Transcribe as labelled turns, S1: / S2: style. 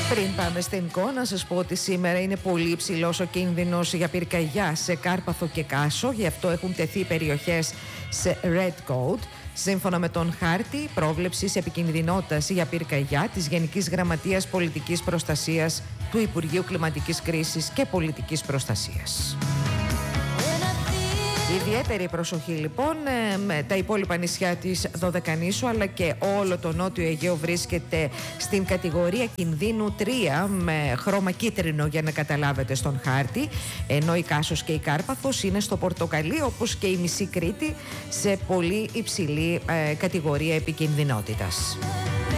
S1: Πριν πάμε στην εικόνα, να σας πω ότι σήμερα είναι πολύ υψηλός ο κίνδυνος για πυρκαγιά σε Κάρπαθο και Κάσο, γι' αυτό έχουν τεθεί περιοχές σε Red Code. Σύμφωνα με τον χάρτη πρόβλεψης επικινδυνότητας για πυρκαγιά της Γενικής Γραμματείας Πολιτικής Προστασίας του Υπουργείου Κλιματικής Κρίσης και Πολιτικής Προστασίας. Ιδιαίτερη προσοχή λοιπόν, με τα υπόλοιπα νησιά της Δωδεκανήσου αλλά και όλο το Νότιο Αιγαίο βρίσκεται στην κατηγορία κινδύνου 3 με χρώμα κίτρινο για να καταλάβετε στον χάρτη, ενώ η Κάσος και η Κάρπαθος είναι στο πορτοκαλί, όπως και η μισή Κρήτη σε πολύ υψηλή κατηγορία επικινδυνότητας.